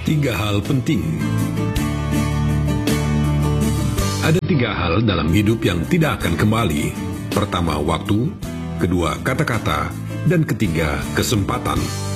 3 hal penting. Ada 3 hal dalam hidup yang tidak akan kembali. Pertama, waktu. Kedua, kata-kata. Dan ketiga, kesempatan.